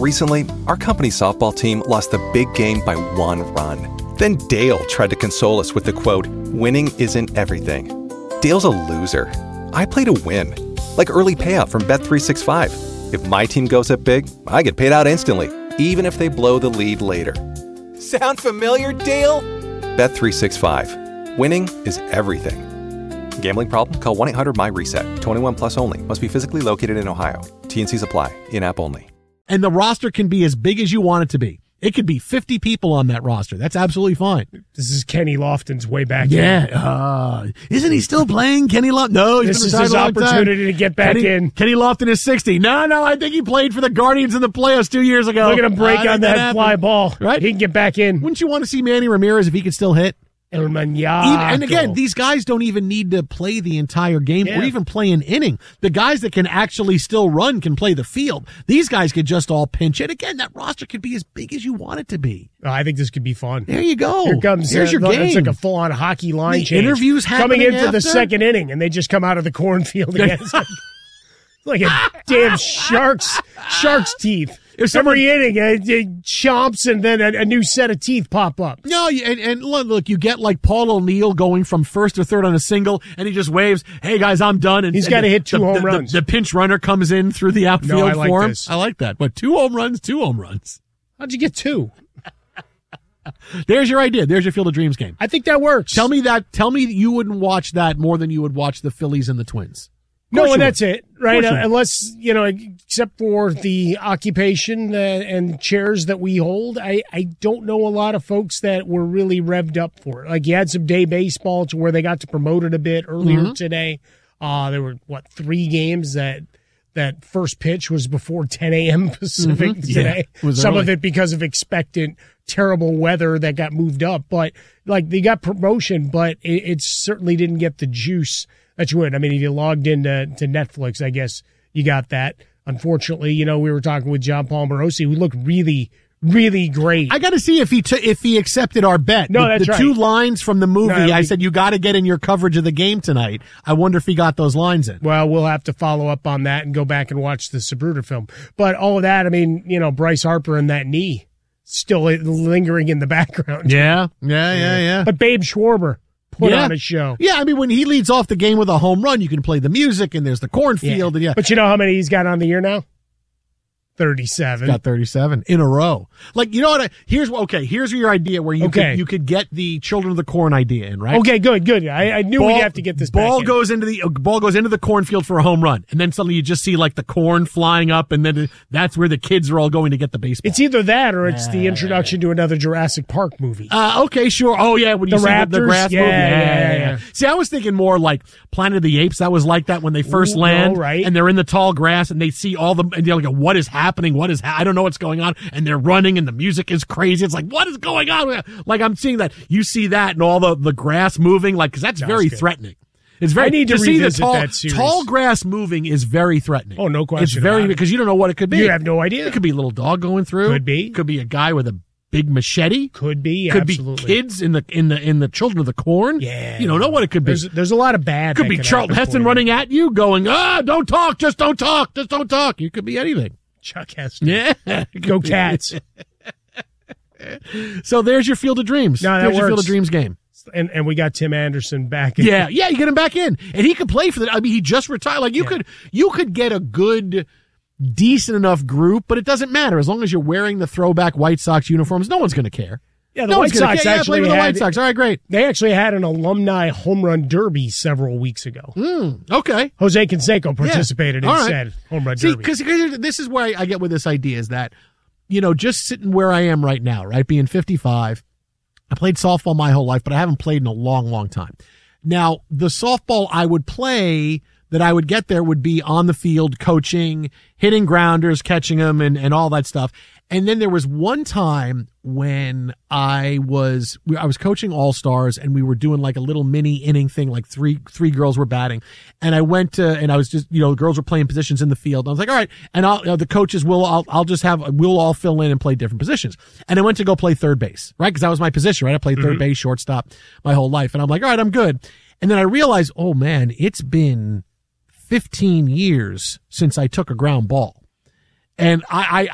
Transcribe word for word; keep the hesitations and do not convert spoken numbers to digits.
Recently, our company softball team lost the big game by one run. Then Dale tried to console us with the quote, "Winning isn't everything." Dale's a loser. I play to win. Like early payout from Bet three sixty-five. If my team goes up big, I get paid out instantly, even if they blow the lead later. Sound familiar, Dale? Bet three sixty-five. Winning is everything. Gambling problem? Call one eight hundred M Y reset. twenty-one plus only. Must be physically located in Ohio. T N Cs apply. In-app only. And the roster can be as big as you want it to be. It could be fifty people on that roster. That's absolutely fine. This is Kenny Lofton's way back yeah. in. Yeah. Uh, isn't he still playing, Kenny Lofton? No, he's This been is his opportunity time. to get back Kenny, in. Kenny Lofton is sixty. No, no, I think he played for the Guardians in the playoffs two years ago. Look at him break uh, on that, that fly ball. Right? He can get back in. Wouldn't you want to see Manny Ramirez if he could still hit? El Maniaco. Even, and again, these guys don't even need to play the entire game Yeah. or even play an inning. The guys that can actually still run can play the field. These guys could just all pinch it. Again, that roster could be as big as you want it to be. Oh, I think this could be fun. There you go. Here comes Here's uh, your game. It's like a full-on hockey line The change. interviews coming happening in for the after? second inning, and they just come out of the cornfield again. It's like, like a damn shark's shark's teeth. If someone- Every inning, uh, it chomps, and then a, a new set of teeth pop up. No, you- and, and look, look, you get like Paul O'Neill going from first or third on a single, and he just waves, "Hey guys, I'm done." And He's and gotta the- hit two the, home the, runs. The, the pinch runner comes in through the outfield No, I like for him. this. I like that. But two home runs, two home runs. How'd you get two? There's your idea. There's your Field of Dreams game. I think that works. Tell me that. Tell me that you wouldn't watch that more than you would watch the Phillies and the Twins. No, you and would. that's it, right? Of course you Uh, would. unless, you know, except for the occupation uh, and chairs that we hold, I, I don't know a lot of folks that were really revved up for it. Like, you had some day baseball to where they got to promote it a bit earlier Mm-hmm. today. Uh, there were, what, three games that that first pitch was before ten a.m. Pacific Mhm. Yeah, today. it was Some early. of it because of expectant terrible weather that got moved up. But, like, they got promotion, but it, it certainly didn't get the juice that you would. I mean, if you logged into to Netflix, I guess you got that. Unfortunately, you know, we were talking with John Palmerosi, who looked really, really great. I got to see if he t- if he accepted our bet. No, the, that's the right. two lines from the movie. No, I don't I think- said you got to get in your coverage of the game tonight. I wonder if he got those lines in. Well, we'll have to follow up on that and go back and watch the Sabruder film. But all of that, I mean, you know, Bryce Harper and that knee still lingering in the background. Yeah, yeah, yeah, yeah. But Babe Schwarber put Yeah. on a show. Yeah, I mean, when he leads off the game with a home run, you can play the music, and there's the cornfield, and yeah, But you know how many he's got on the year now? thirty-seven. got thirty-seven in a row. Like, you know what? I, here's okay. Here's your idea where you Okay. could you could get the Children of the Corn idea in, right? Okay, good, good. I, I knew we'd have to get this ball back in. goes into the uh, ball goes into the cornfield for a home run, and then suddenly you just see like the corn flying up, and then that's where the kids are all going to get the baseball. It's either that or it's the introduction to another Jurassic Park movie. Uh, okay, sure. Oh, yeah, when you The see Raptors? the, the grass Yeah, movie. yeah, yeah. See, I was thinking more like Planet of the Apes. That was like that when they first Ooh, land, no, right. and they're in the tall grass, and they see all the, and they're like, what is happening? What is, ha- I don't know what's going on, and they're running, and the music is crazy. It's like, what is going on? Like, I'm seeing that. You see that, and all the, the grass moving, like, because that's No, very it's good. threatening. It's very, I need to see the revisit tall, that series. tall grass moving is very threatening. Oh, no question It's very, about it. because you don't know what it could be. You have no idea. It could be a little dog going through. Could be. Could be a guy with a big machete. Could be, Could absolutely. be kids in the in the in the Children of the Corn. Yeah. You don't know what it could be. There's, there's a lot of bad. Could that be could Charlton happen Heston for you. running at you, going, ah, don't talk, just don't talk, just don't talk. You could be anything. Chuck Heston. Yeah. Go Cats. So there's your Field of Dreams. No, that there's your Field works. of Dreams game. And and we got Tim Anderson back. in. Yeah, yeah, you get him back in, and he could play for the. I mean, he just retired. Like you Yeah. could, you could get a good, decent enough group, but it doesn't matter as long as you're wearing the throwback White Sox uniforms. No one's going to care. Yeah, the no White one's gonna Sox care. Yeah, actually play with the had, White Sox. All right, great. They actually had an alumni home run derby several weeks ago. Mm, okay. Jose Canseco participated Yeah. All in right. said home run See, derby. because this is where I, I get with this idea is that, you know, just sitting where I am right now, right, being fifty-five, I played softball my whole life, but I haven't played in a long, long time. Now, the softball I would play that I would get there would be on the field, coaching, hitting grounders, catching them, and, and all that stuff. And then there was one time when I was I was coaching All-Stars, and we were doing like a little mini inning thing, like three three girls were batting, and I went to and I was just you know the girls were playing positions in the field. And I was like, all right, and I'll you know, the coaches will I'll I'll just have we'll all fill in and play different positions. And I went to go play third base, right? Because that was my position, right? I played third base, shortstop my whole life, and I'm like, all right, I'm good. And then I realized, oh man, it's been fifteen years since I took a ground ball. And I, I,